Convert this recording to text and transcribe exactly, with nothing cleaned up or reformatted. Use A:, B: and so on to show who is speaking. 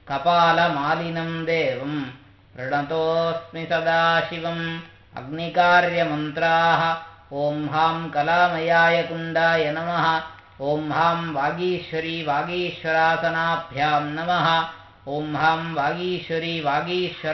A: कपालमालिनं देवं प्रणतोऽस्मि सदाशिवम् अग्निकार्यमन्त्राः ॐ हां कलामयाय कुण्डाय नमः ॐ हां वागीश्वरी वागीश्वरासनाभ्यां नमः ॐ हां वागीश्वरी वागीश्वर